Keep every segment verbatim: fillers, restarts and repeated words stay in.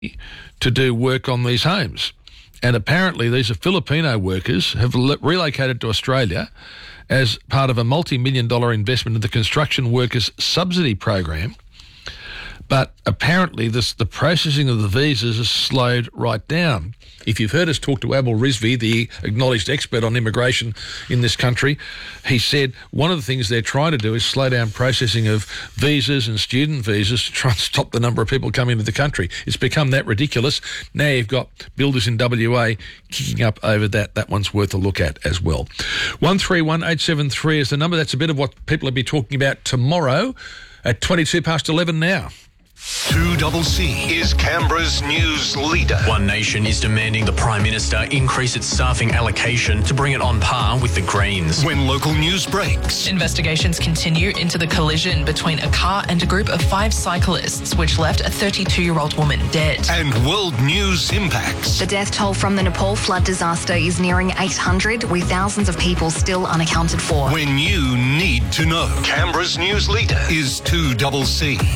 to do work on these homes. And apparently these are Filipino workers have le- relocated to Australia as part of a multi-million dollar investment in the Construction Workers Subsidy Program. But apparently this, the processing of the visas has slowed right down. If you've heard us talk to Abel Rizvi, the acknowledged expert on immigration in this country, he said one of the things they're trying to do is slow down processing of visas and student visas to try and stop the number of people coming into the country. It's become that ridiculous. Now you've got builders in W A kicking up over that. That one's worth a look at as well. one three one eight seven three is the number. That's a bit of what people will be talking about tomorrow at twenty-two past eleven now. two C C is Canberra's news leader. One Nation is demanding the Prime Minister increase its staffing allocation to bring it on par with the Greens. When local news breaks. Investigations continue into the collision between a car and a group of five cyclists, which left a thirty-two-year-old woman dead. And world news impacts. The death toll from the Nepal flood disaster is nearing eight hundred, with thousands of people still unaccounted for. When you need to know. Canberra's news leader is two C C.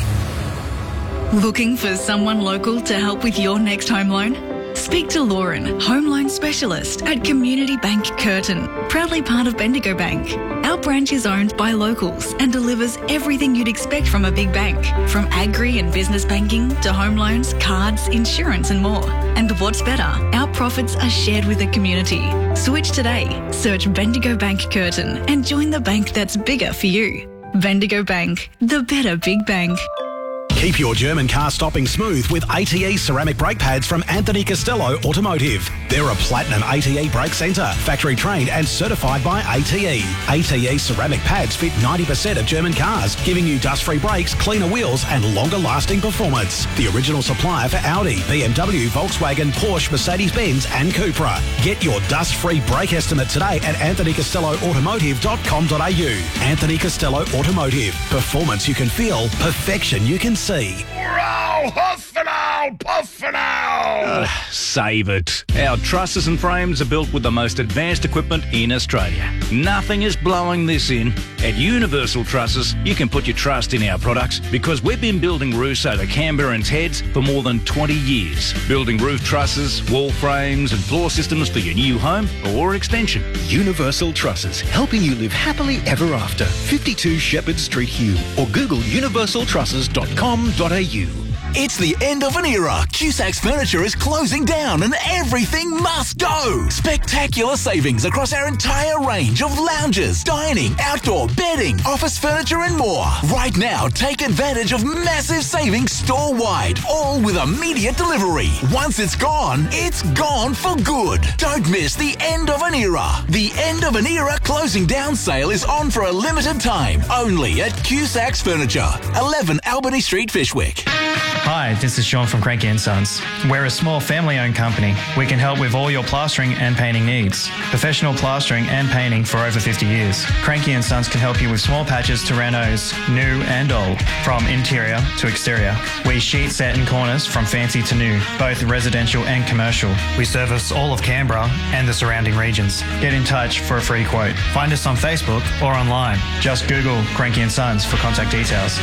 Looking for someone local to help with your next home loan? Speak to Lauren, home loan specialist at Community Bank Curtin, proudly part of Bendigo Bank. Our branch is owned by locals and delivers everything you'd expect from a big bank, from agri and business banking to home loans, cards, insurance and more. And what's better, our profits are shared with the community. Switch today. Search Bendigo Bank Curtin and join the bank that's bigger for you. Bendigo Bank, the better big bank. Keep your German car stopping smooth with A T E ceramic brake pads from Anthony Costello Automotive. They're a platinum A T E brake centre, factory trained and certified by A T E. A T E ceramic pads fit ninety percent of German cars, giving you dust-free brakes, cleaner wheels and longer-lasting performance. The original supplier for Audi, B M W, Volkswagen, Porsche, Mercedes-Benz and Cupra. Get your dust-free brake estimate today at anthony costello automotive dot com dot a u. Anthony Costello Automotive. Performance you can feel, perfection you can see. Hurrah! Huff and ow! Puff and ow! Uh, save it. Our trusses and frames are built with the most advanced equipment in Australia. Nothing is blowing this in. At Universal Trusses, you can put your trust in our products because we've been building roofs over Canberrans' heads for more than twenty years. Building roof trusses, wall frames and floor systems for your new home or extension. Universal Trusses, helping you live happily ever after. fifty-two Shepherd Street, Hume, or Google universal trusses dot com dot a u. It's the end of an era. Cusac's Furniture is closing down and everything must go. Spectacular savings across our entire range of lounges, dining, outdoor, bedding, office furniture and more. Right now, take advantage of massive savings store-wide, all with immediate delivery. Once it's gone, it's gone for good. Don't miss the end of an era. The end of an era closing down sale is on for a limited time, only at Cusac's Furniture, eleven Albany Street, Fishwick. Hi, this is Sean from Cranky and Sons. We're a small family-owned company. We can help with all your plastering and painting needs. Professional plastering and painting for over fifty years. Cranky and Sons can help you with small patches to renos, new and old, from interior to exterior. We sheet set in corners from fancy to new, both residential and commercial. We service all of Canberra and the surrounding regions. Get in touch for a free quote. Find us on Facebook or online. Just Google Cranky and Sons for contact details.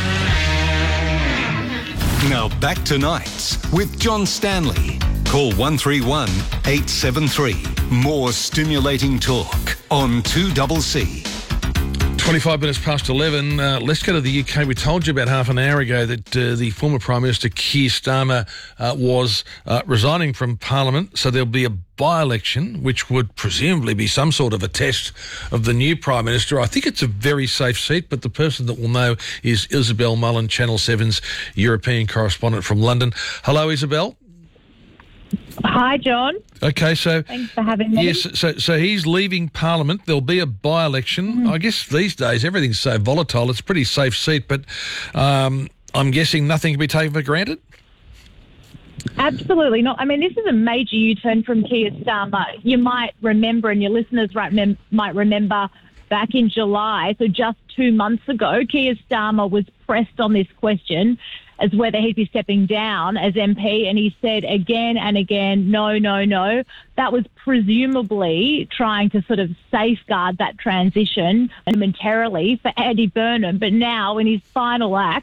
Now back to Nights with John Stanley. Call one three one eight seven three. More stimulating talk on two C C. twenty-five minutes past eleven. Uh, let's go to the U K. We told you about half an hour ago that uh, the former Prime Minister Keir Starmer uh, was uh, resigning from Parliament, so there'll be a by-election, which would presumably be some sort of a test of the new Prime Minister. I think it's a very safe seat, but the person that will know is Isabel Mullen, Channel seven's European correspondent from London. Hello, Isabel. Hi, John. Okay, so thanks for having me. Yes, so so he's leaving Parliament. There'll be a by-election. Mm. I guess these days everything's so volatile. It's a pretty safe seat, but um, I'm guessing nothing can be taken for granted. Absolutely not. I mean, this is a major U-turn from Keir Starmer. You might remember, and your listeners right, mem- might remember, back in July, so just two months ago, Keir Starmer was pressed on this question as whether he'd be stepping down as M P, and he said again and again, no, no, no. That was presumably trying to sort of safeguard that transition momentarily for Andy Burnham, but now in his final act,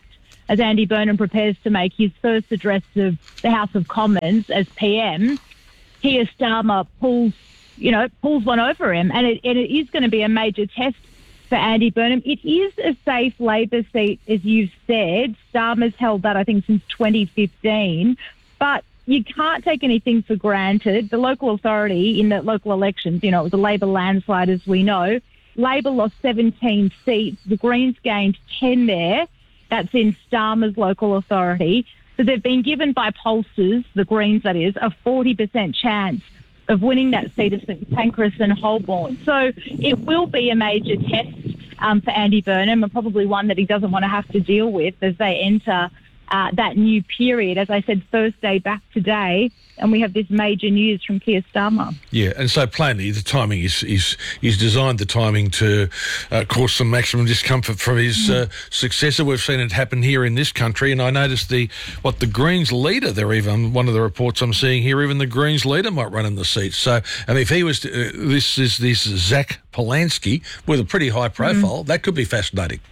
as Andy Burnham prepares to make his first address to the House of Commons as P M, Keir Starmer pulls, you know, pulls one over him, and it, and it is going to be a major test for Andy Burnham. It is a safe Labor seat, as you've said. Starmer's held that, I think, since twenty fifteen, but you can't take anything for granted. The local authority in the local elections, you know, it was a Labor landslide, as we know. Labor lost seventeen seats. The Greens gained ten there. That's in Starmer's local authority. So they've been given by pollsters, the Greens that is, a forty percent chance of winning that seat of St Pancras and Holborn. So it will be a major test um, for Andy Burnham, and probably one that he doesn't want to have to deal with as they enter uh, that new period. As I said, Thursday back today, and we have this major news from Keir Starmer. Yeah, and so plainly the timing is is is designed the timing to uh, cause some maximum discomfort from his uh, successor. We've seen it happen here in this country, and I noticed the what the Greens leader there, even one of the reports I'm seeing here, even the Greens leader might run in the seat. So, I mean, if he was to, uh, this is this Zach Polanski with a pretty high profile, mm. that could be fascinating.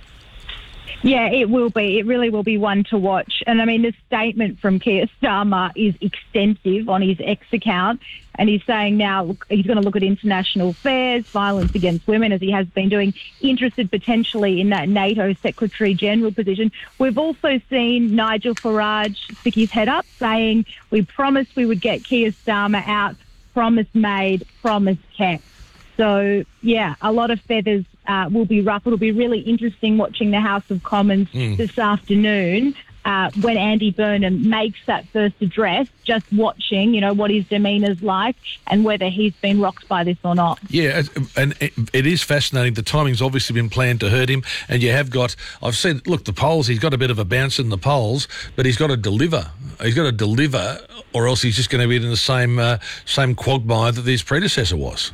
Yeah, it will be. It really will be one to watch. And I mean, the statement from Keir Starmer is extensive on his X account. And he's saying now look, he's going to look at international affairs, violence against women, as he has been doing, interested potentially in that NATO Secretary-General position. We've also seen Nigel Farage stick his head up, saying, we promised we would get Keir Starmer out, promise made, promise kept. So, yeah, a lot of feathers uh, will be ruffled. It'll be really interesting watching the House of Commons mm. this afternoon uh, when Andy Burnham makes that first address, just watching, you know, what his demeanour's like and whether he's been rocked by this or not. Yeah, and it is fascinating. The timing's obviously been planned to hurt him, and you have got, I've said, look, the polls, he's got a bit of a bounce in the polls, but he's got to deliver. He's got to deliver, or else he's just going to be in the same, uh, same quagmire that his predecessor was.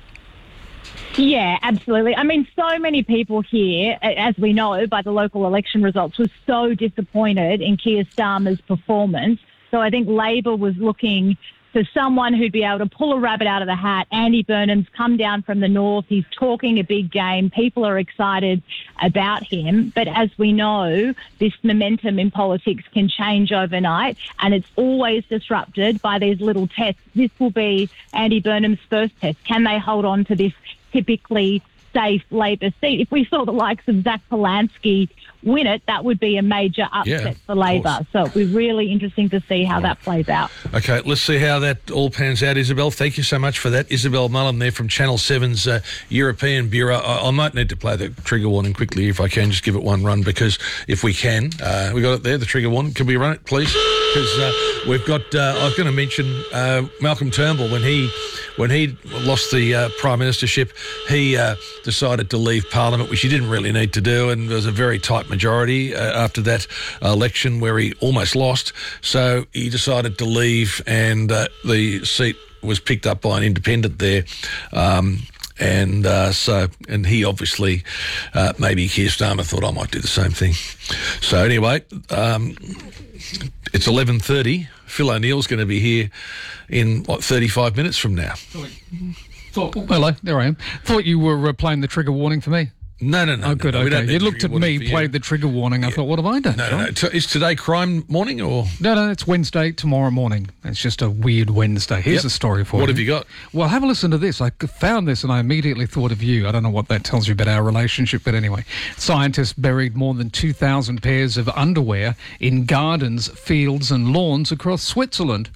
Yeah, absolutely. I mean, so many people here, as we know by the local election results, were so disappointed in Keir Starmer's performance. So I think Labor was looking for someone who'd be able to pull a rabbit out of the hat. Andy Burnham's come down from the north. He's talking a big game. People are excited about him. But as we know, this momentum in politics can change overnight, and it's always disrupted by these little tests. This will be Andy Burnham's first test. Can they hold on to this typically safe Labor seat? If we saw the likes of Zach Polanski win it, that would be a major upset yeah, for Labor. So it'll be really interesting to see how that plays out. Okay, let's see how that all pans out, Isabel. Thank you so much for that. Isabel Mullen there from Channel seven's uh, European Bureau. I, I might need to play the trigger warning quickly if I can, just give it one run, because if we can, uh, we got it there, the trigger warning. Can we run it, please? Because uh, we've got, uh, I was going to mention uh, Malcolm Turnbull, when he when he lost the uh, Prime Ministership, he uh, decided to leave Parliament, which he didn't really need to do, and there was a very tight majority uh, after that uh, election where he almost lost. So he decided to leave, and uh, the seat was picked up by an independent there. Um, and uh, so, and he obviously, uh, maybe Keir Starmer thought I might do the same thing. So anyway, um, it's eleven thirty. Phil O'Neill's going to be here in, what, thirty-five minutes from now. Thought, hello, there I am. Thought you were uh, playing the trigger warning for me. No, no, no. Oh, good, no, okay. You looked at me, played the trigger warning. I yeah. thought, what have I done? No, no, no. T- is today crime morning or? No, no, it's Wednesday, tomorrow morning. It's just a weird Wednesday. Here's yep. a story for what you. What have you got? Well, have a listen to this. I found this and I immediately thought of you. I don't know what that tells you about our relationship, but anyway. Scientists buried more than two thousand pairs of underwear in gardens, fields and lawns across Switzerland.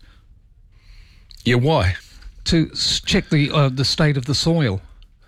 Yeah, why? To check the uh, the state of the soil.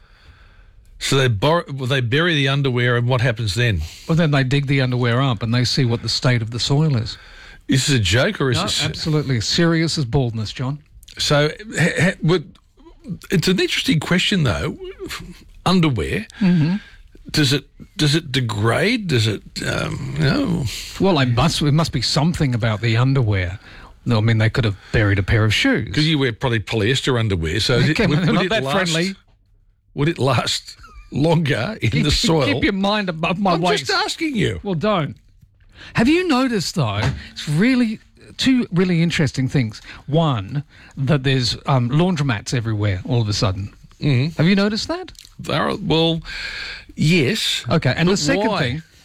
So they bor- well, they bury the underwear, and what happens then? Well, then they dig the underwear up and they see what the state of the soil is. Is this a joke or is no, this... absolutely serious as baldness, John. So ha- ha- it's an interesting question, though. Underwear, mm-hmm. does it does it degrade? Does it, um, you know... Well, it must, it must be something about the underwear. No, I mean, they could have buried a pair of shoes. Because you wear probably polyester underwear, so is okay, it, would, they're would not it that last, friendly. Would it last longer in keep, the soil? Keep your mind above my I'm waist. just asking you. Well, don't. Have you noticed, though, it's really two really interesting things. One, that there's um, laundromats everywhere all of a sudden. Mm-hmm. Have you noticed that? There are, well, yes. Okay, and the second why? thing...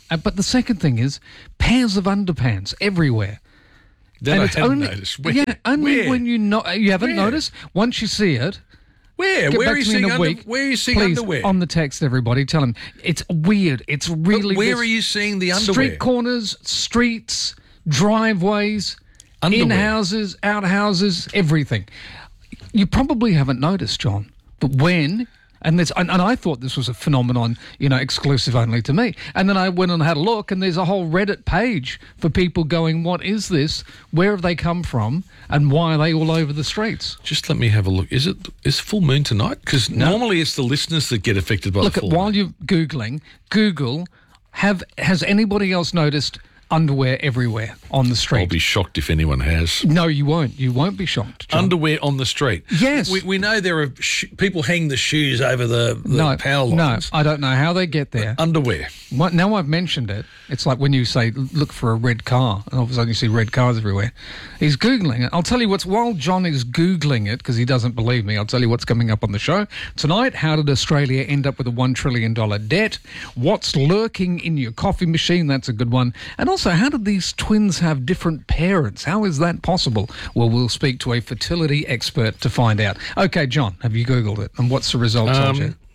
Uh, but the second thing is pairs of underpants everywhere. That and I it's hadn't only, noticed. Where? Yeah, only Where? when you not you haven't Where? noticed. Once you see it, Where? get Where back are you to me in seeing a under, week. Where are you seeing Please, underwear? on the text, everybody, tell them it's weird. It's really. But where there's are you seeing the underwear? Street corners, streets, driveways, Underwear. in houses, out houses, everything. You probably haven't noticed, John, but when. And, there's, and, and I thought this was a phenomenon, you know, exclusive only to me. And then I went and had a look, and there's a whole Reddit page for people going, what is this? Where have they come from? And why are they all over the streets? Just let me have a look. Is it is full moon tonight? Because No. normally it's the listeners that get affected by Look, the at, full while moon. you're Googling, Google, have has anybody else noticed underwear everywhere on the street? I'll be shocked if anyone has. No, you won't. You won't be shocked, John. Underwear on the street. Yes. We, we know there are sh- people hang the shoes over the, the no, power no, lines. I don't know how they get there. Underwear. What, now I've mentioned it, it's like when you say, look for a red car, and all of a sudden you see red cars everywhere. He's Googling it. I'll tell you what's, while John is Googling it, because he doesn't believe me, I'll tell you what's coming up on the show. Tonight, how did Australia end up with a one trillion dollars debt? What's lurking in your coffee machine? That's a good one. And also, how did these twins have different parents? How is that possible? Well, we'll speak to a fertility expert to find out. Okay, John, have you Googled it? And what's the result Um, told you?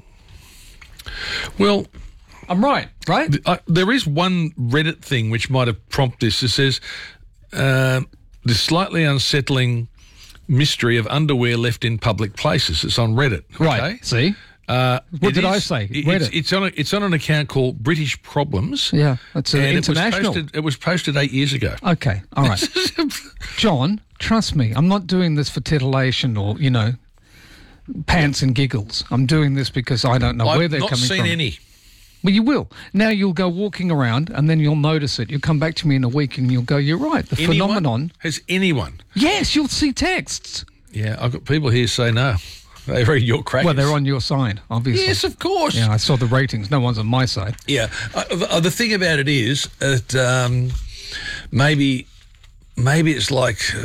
Well, I'm right, right? th- uh, there is one Reddit thing which might have prompted this. It says, uh, the slightly unsettling mystery of underwear left in public places. It's on Reddit. Right, okay? see? Uh, What it did I is- say? it- Reddit. It's, it's on a, it's on an account called British Problems. Yeah, it's an and international. It was, posted, it was posted eight years ago. Okay, all right. John, trust me, I'm not doing this for titillation or, you know, pants and giggles. I'm doing this because I don't know I've where they're not coming seen from. any. Well, you will. Now you'll go walking around and then you'll notice it. You'll come back to me in a week and you'll go, you're right, the Anyone? phenomenon. Has anyone? Yes, you'll see texts. Yeah, I've got people here say no. They're very your crackers. Well, they're on your side, obviously. Yes, of course. Yeah, I saw the ratings. No one's on my side. Yeah. Uh, the, the thing about it is that um, maybe maybe it's like uh,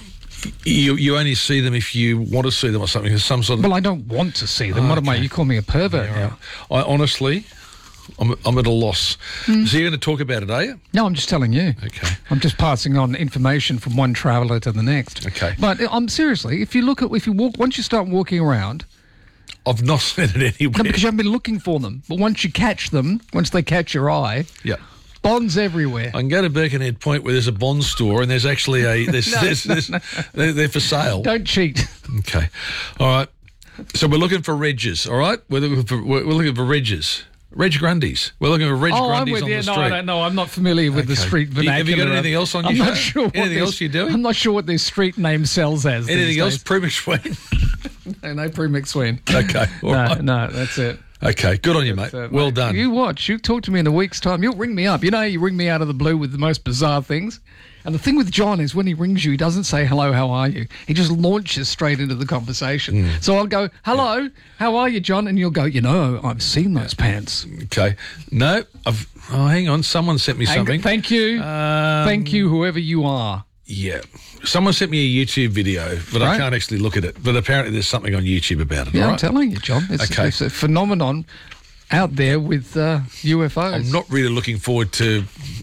you you only see them if you want to see them or something. There's some sort of. Well, I don't want to see them. What am I? Okay. You call me a pervert Yeah, now. I honestly, I'm, I'm at a loss. Hmm. So you're going to talk about it, are you? No, I'm just telling you. Okay. I'm just passing on information from one traveller to the next. Okay. But I'm seriously, if you look at, if you walk, once you start walking around, I've not seen it anywhere. no, because you haven't been looking for them. But once you catch them, once they catch your eye, Yeah. bonds everywhere. I can go to Birkenhead Point where there's a Bond store and there's actually a there's, No, there's, no, there's, no. They're, they're for sale. Don't cheat. Okay. All right. So we're looking for Regis, all right? We're looking for we're looking for Regis. Reg Grundys. We're looking for Reg oh, I'm Grundys with on you. the No, street. I don't know. I'm not familiar with the Okay. street Do you- vernacular. have you got anything else on your I'm show? not sure. what Anything this- else you're doing? I'm not sure what this street name sells as. Anything these else, days. Prue McSween? No, no Prue McSween. Okay. all no, right. no, that's it. Okay. Good on you, mate. So, well mate, done. You watch. You talk to me in a week's time. You'll ring me up. You know, you ring me out of the blue with the most bizarre things. And the thing with John is when he rings you, he doesn't say, hello, how are you? He just launches straight into the conversation. Mm. So I'll go, hello, how are you, John? And you'll go, you know, I've seen those pants. Okay. No, I've. Oh, hang on. Someone sent me Hang- something. Thank you. Um, Thank you, whoever you are. Yeah. Someone sent me a YouTube video, but I Right. can't actually look at it. But apparently there's something on YouTube about it. Yeah, all I'm right? telling you, John. It's, Okay. it's a phenomenon out there with uh, U F Os. I'm not really looking forward to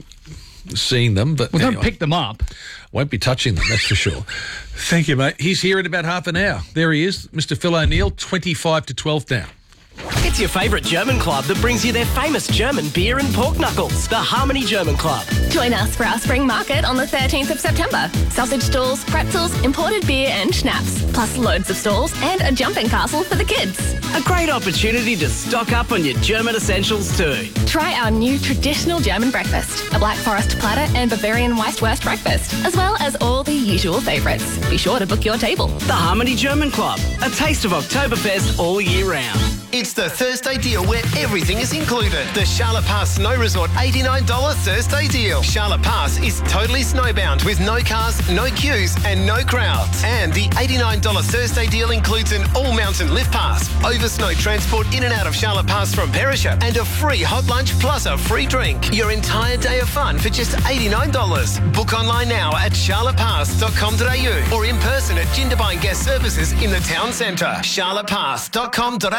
seeing them, but Well, anyway. don't pick them up. Won't be touching them, that's for sure. Thank you, mate. He's here in about half an hour. There he is, Mister Phil O'Neill, twenty-five to twelve now. It's your favourite German club that brings you their famous German beer and pork knuckles, the Harmony German Club. Join us for our spring market on the thirteenth of September. Sausage stalls, pretzels, imported beer and schnapps, plus loads of stalls and a jumping castle for the kids. A great opportunity to stock up on your German essentials too. Try our new traditional German breakfast, a Black Forest platter and Bavarian Weisswurst breakfast, as well as all the usual favourites. Be sure to book your table. The Harmony German Club, a taste of Oktoberfest all year round. It's the Thursday deal where everything is included. The Charlotte Pass Snow Resort eighty-nine dollars Thursday deal. Charlotte Pass is totally snowbound with no cars, no queues and no crowds. And the eighty-nine dollars Thursday deal includes an all-mountain lift pass, over snow transport in and out of Charlotte Pass from Perisher, and a free hot lunch plus a free drink. Your entire day of fun for just eighty-nine dollars. Book online now at charlotte pass dot com dot a u or in person at Jindabyne Guest Services in the town centre. charlotte pass dot com dot a u.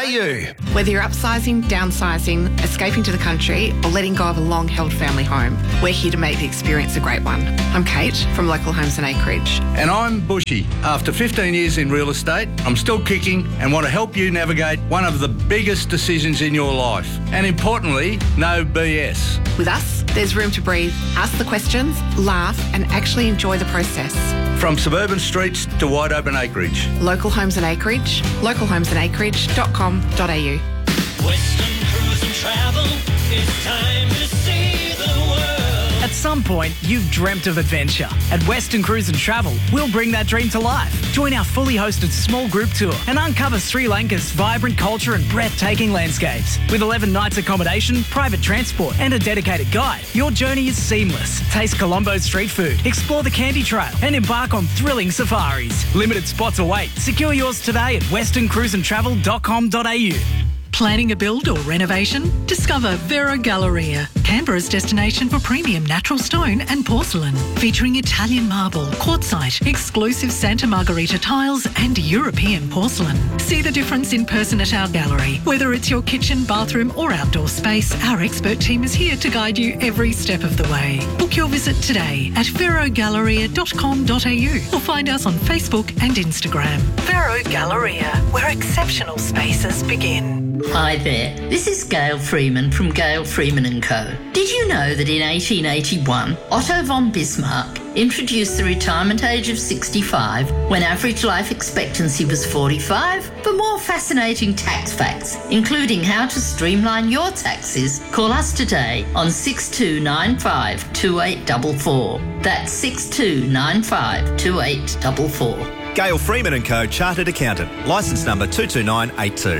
Gallery. Whether you're upsizing, downsizing, escaping to the country, or letting go of a long-held family home, we're here to make the experience a great one. I'm Kate from Local Homes and Acreage. And I'm Bushy. After fifteen years in real estate, I'm still kicking and want to help you navigate one of the biggest decisions in your life. And importantly, no B S. With us, there's room to breathe, ask the questions, laugh, and actually enjoy the process. From suburban streets to wide open acreage. Local Homes and Acreage, local homes and acreage dot com dot a u. Western Cruise and Travel, it's time to see the world. At some point, you've dreamt of adventure. At Western Cruise and Travel, we'll bring that dream to life. Join our fully hosted small group tour and uncover Sri Lanka's vibrant culture and breathtaking landscapes. With eleven nights accommodation, private transport and a dedicated guide, your journey is seamless. Taste Colombo's street food, explore the Candy Trail and embark on thrilling safaris. Limited spots await. Secure yours today at western cruise and travel dot com dot a u. Planning a build or renovation? Discover Vero Galleria, Canberra's destination for premium natural stone and porcelain, featuring Italian marble, quartzite, exclusive Santa Margherita tiles and European porcelain. See the difference in person at our gallery. Whether it's your kitchen, bathroom or outdoor space, our expert team is here to guide you every step of the way. Book your visit today at vero galleria dot com dot a u or find us on Facebook and Instagram. Vero Galleria, where exceptional spaces begin. Hi there, this is Gail Freeman from Gail Freeman and Co. Did you know that in eighteen eighty-one, Otto von Bismarck introduced the retirement age of sixty-five when average life expectancy was forty-five? For more fascinating tax facts, including how to streamline your taxes, call us today on six two nine five, two eight four four. That's six two nine five, two eight four four. Gail Freeman and Co. Chartered Accountant. Licence number two two nine eight two.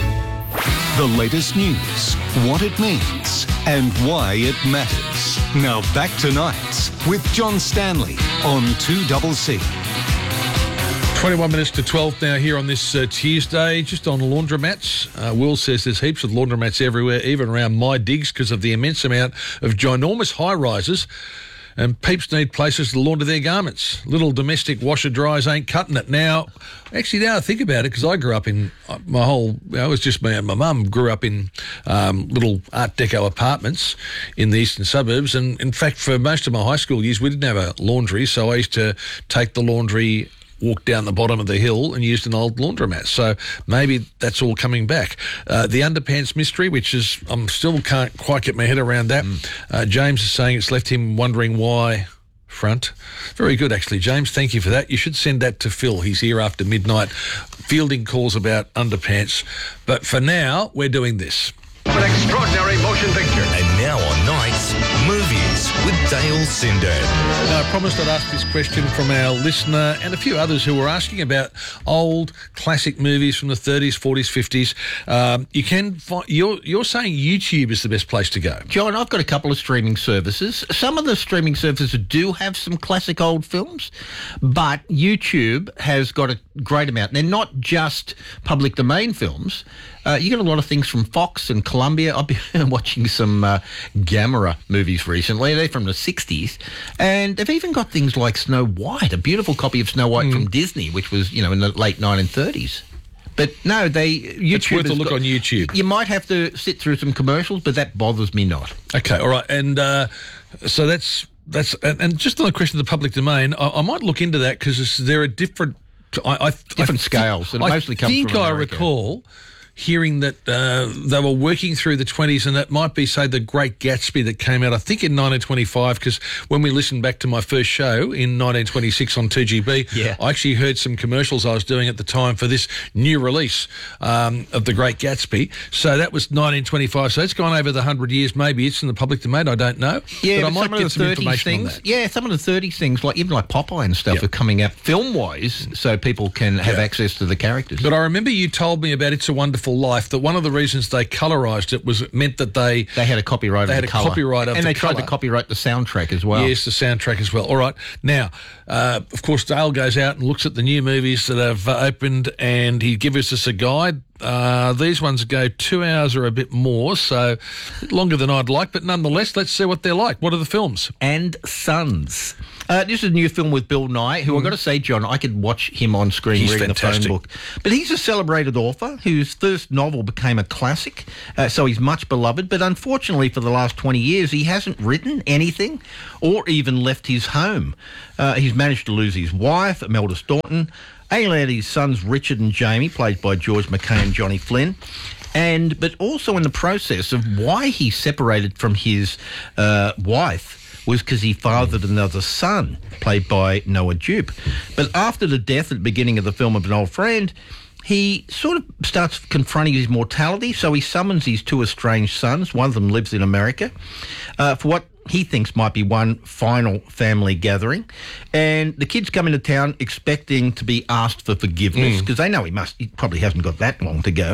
The latest news, what it means, and why it matters. Now back to Nights with John Stanley on two C C. twenty-one minutes to twelve now here on this uh, Tuesday, just on laundromats. Uh, Will says there's heaps of laundromats everywhere, even around my digs, because of the immense amount of ginormous high-rises. And peeps need places to launder their garments. Little domestic washer dryers ain't cutting it. Now, actually, now I think about it, because I grew up in, my whole, you know, it was just me and my mum grew up in um, little Art Deco apartments in the eastern suburbs. And in fact, for most of my high school years, we didn't have a laundry. So I used to take the laundry, walk down the bottom of the hill and used an old laundromat. So maybe that's all coming back. Uh, the underpants mystery, which is, I'm still can't quite get my head around that. Mm. Uh, James is saying it's left him wondering why front. Very good, actually, James. Thank you for that. You should send that to Phil. He's here after midnight, fielding calls about underpants. But for now, we're doing this. An extraordinary motion picture. And now on Nights, movies with Dale Sindan. Now, I promised I'd ask this question from our listener and a few others who were asking about old classic movies from the thirties, forties, fifties. Um, you can find, you're you're saying YouTube is the best place to go. John, I've got a couple of streaming services. Some of the streaming services do have some classic old films, but YouTube has got a great amount. They're not just public domain films. Uh, you get a lot of things from Fox and Columbia. I've been watching some uh, Gamera movies recently. They're from the sixties. And they've even got things like Snow White, a beautiful copy of Snow White mm. from Disney, which was, you know, in the late nineteen thirties. But no, they... YouTube it's worth a look got, on YouTube. You might have to sit through some commercials, but that bothers me not. Okay, all right. And uh, so that's... that's and, and just on the question of the public domain, I, I might look into that, because there are different... I, I, different I, scales. And it I mostly comes think from I America. recall hearing that uh, they were working through the twenties, and that might be, say, The Great Gatsby that came out, I think, in nineteen twenty-five, because when we listened back to my first show in nineteen twenty-six on two G B, yeah. I actually heard some commercials I was doing at the time for this new release um, of The Great Gatsby. So that was nineteen twenty-five. So it's gone over the one hundred years. Maybe it's in the public domain. I don't know. Yeah, but I but might some get of the some information things, on that. Yeah, some of the thirties things, like even like Popeye and stuff, Yep. are coming out film-wise, so people can have Yeah. access to the characters. But I remember you told me about It's a Wonderful Life, that one of the reasons they colorised it was it meant that they... They had a copyright They of had the a colour. copyright of and the they tried colour. to copyright the soundtrack as well. Yes, the soundtrack as well. All right. Now, uh, of course, Dale goes out and looks at the new movies that have uh, opened, and he gives us a guide Uh, these ones go two hours or a bit more, so longer than I'd like, but nonetheless, let's see what they're like. What are the films? And Sons. Uh, this is a new film with Bill Nye, who mm. I've got to say, John, I could watch him on screen he's reading fantastic. the phone book. But he's a celebrated author whose first novel became a classic, uh, so he's much beloved. But unfortunately, for the last twenty years, he hasn't written anything or even left his home. Uh, he's managed to lose his wife, Imelda Staunton, alienated his sons Richard and Jamie, played by George McKay and Johnny Flynn. And but also in the process of why he separated from his uh, wife was because he fathered another son, played by Noah Jupe. But after the death at the beginning of the film of an old friend, he sort of starts confronting his mortality, so he summons his two estranged sons. One of them lives in America, uh, for what he thinks might be one final family gathering. And the kids come into town expecting to be asked for forgiveness, because mm. they know he must, he probably hasn't got that long to go.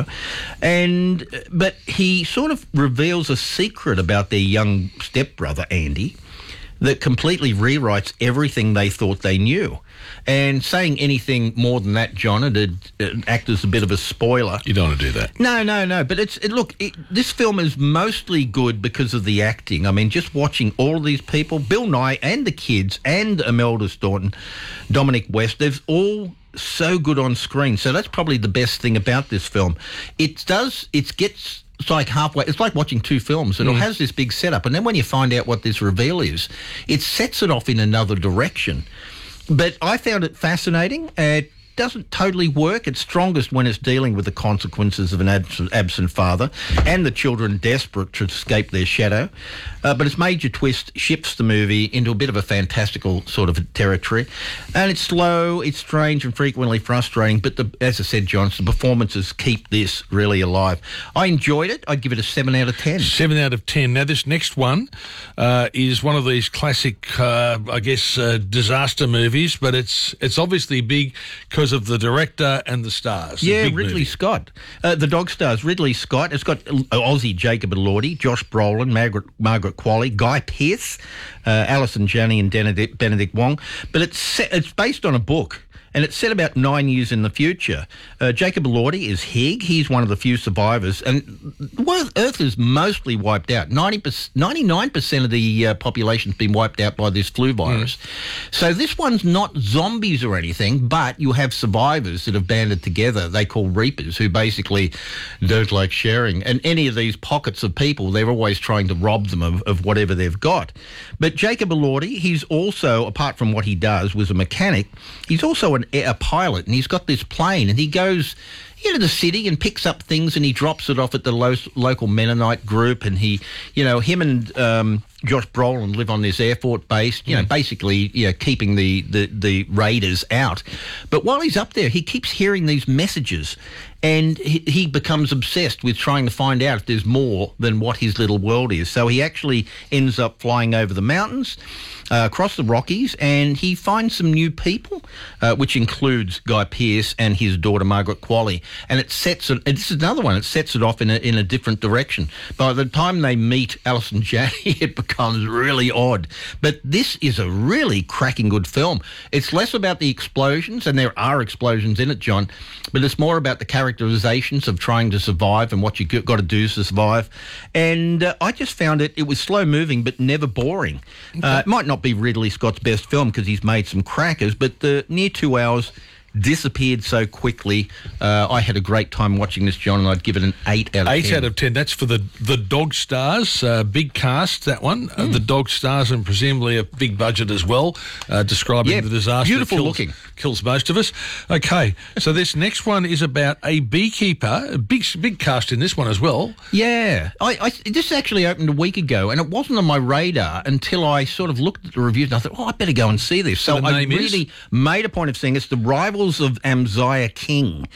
And but he sort of reveals a secret about their young stepbrother, Andy, that completely rewrites everything they thought they knew. And saying anything more than that, John, it'd, it'd act as a bit of a spoiler. You don't want to do that. No, no, no. But it's it, look, it, this film is mostly good because of the acting. I mean, just watching all of these people, Bill Nye and the kids and Imelda Staunton, Dominic West, they've all so good on screen. So that's probably the best thing about this film. It does, it gets... It's like halfway. It's like watching two films. It mm. has this big setup, and then when you find out what this reveal is, it sets it off in another direction. But I found it fascinating. It doesn't totally work. It's strongest when it's dealing with the consequences of an absent, absent father and the children desperate to escape their shadow. Uh, but its major twist shifts the movie into a bit of a fantastical sort of territory. And it's slow, it's strange and frequently frustrating, but the, as I said, John, the performances keep this really alive. I enjoyed it. I'd give it a seven out of ten. seven out of ten. Now, this next one uh, is one of these classic, uh, I guess, uh, disaster movies, but it's it's obviously big because of the director and the stars. Yeah, Ridley movie. Scott. Uh, the dog stars, Ridley Scott. It's got Aussie Jacob Elordi, Josh Brolin, Margaret, Margaret Qualley, Guy Pearce, uh, Alison Janney and Benedict, Benedict Wong. But it's set, it's based on a book. And it's set about nine years in the future. Uh, Jacob Elordi is Higg. He's one of the few survivors. And Earth is mostly wiped out. ninety percent, ninety-nine percent of the uh, population's been wiped out by this flu virus. Mm. So this one's not zombies or anything, but you have survivors that have banded together. They call Reapers, who basically don't like sharing. And any of these pockets of people, they're always trying to rob them of, of whatever they've got. But Jacob Elordi, he's also, apart from what he does, was a mechanic, he's also an a pilot, and he's got this plane, and he goes into the city and picks up things, and he drops it off at the lo- local Mennonite group, and he, you know, him and um, Josh Brolin live on this Air Force base, you know, mm. basically, you know, keeping the, the, the raiders out. But while he's up there, he keeps hearing these messages, and he, he becomes obsessed with trying to find out if there's more than what his little world is. So he actually ends up flying over the mountains, uh, across the Rockies, and he finds some new people, uh, which includes Guy Pearce and his daughter Margaret Qualley. And it sets it, and this is another one, it sets it off in a, in a different direction. By the time they meet Alison Janney, it becomes really odd. But this is a really cracking good film. It's less about the explosions, and there are explosions in it, John, but it's more about the characterizations of trying to survive and what you've got to do to survive. And uh, I just found it, it was slow moving, but never boring. Okay. Uh, it might not be Ridley Scott's best film because he's made some crackers, but the near two hours disappeared so quickly. Uh, I had a great time watching this, John, and I'd give it an eight out of eight ten. Eight out of ten. That's for the the Dog Stars. Uh, big cast, that one. Mm. Uh, the Dog Stars, and presumably a big budget as well, uh, describing yeah, the disaster beautiful that kills, looking. kills most of us. Okay, so this next one is about a beekeeper. A big, big cast in this one as well. Yeah. I, I, this actually opened a week ago, and it wasn't on my radar until I sort of looked at the reviews, and I thought, oh, I better go and see this. So, so I really is? made a point of seeing it's The Rivals of Amaziah King,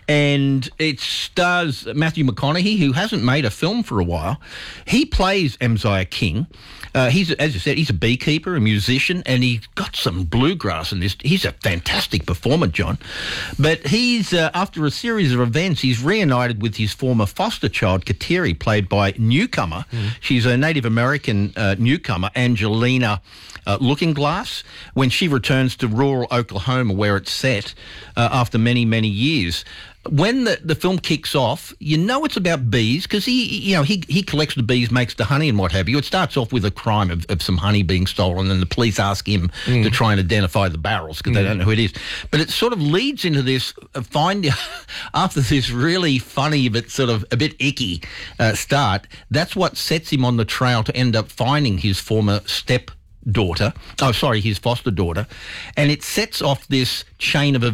and it stars Matthew McConaughey, who hasn't made a film for a while. He plays Amaziah King. Uh, he's, as you said, he's a beekeeper, a musician, and he's got some bluegrass in this. He's a fantastic performer, John. But he's, uh, after a series of events, he's reunited with his former foster child, Kateri, played by newcomer. Mm. She's a Native American uh, newcomer, Angelina uh, Looking Glass. When she returns to rural Oklahoma, where it's set, uh, after many, many years. When the, the film kicks off, you know it's about bees because he, you know, he he collects the bees, makes the honey and what have you. It starts off with a crime of, of some honey being stolen, and the police ask him mm. to try and identify the barrels because mm. they don't know who it is. But it sort of leads into this uh, find after this really funny but sort of a bit icky uh, start. That's what sets him on the trail to end up finding his former step daughter, oh sorry, his foster daughter, and it sets off this chain of